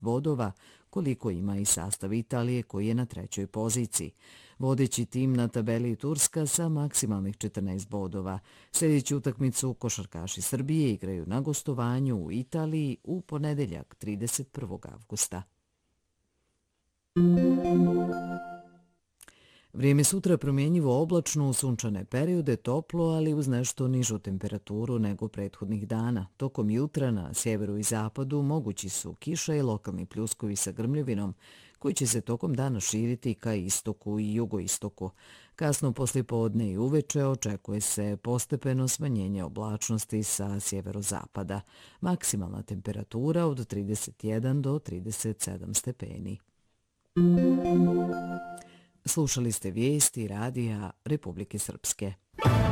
bodova, koliko ima i sastav Italije koji je na 3. poziciji. Vodeći tim na tabeli Turska sa maksimalnih 14 bodova. Sljedeću utakmicu košarkaši Srbije igraju na gostovanju u Italiji u ponedeljak 31. avgusta. Vrijeme sutra promjenjivo oblačno u sunčane periode, toplo, ali uz nešto nižu temperaturu nego prethodnih dana. Tokom jutra na sjeveru i zapadu mogući su kiša i lokalni pljuskovi sa grmljavinom, koji će se tokom dana širiti ka istoku i jugoistoku. Kasno poslijepodne i uveče očekuje se postepeno smanjenje oblačnosti sa sjeverozapada. Maksimalna temperatura od 31 do 37 stepeni. Slušali ste vijesti radija Republike Srpske.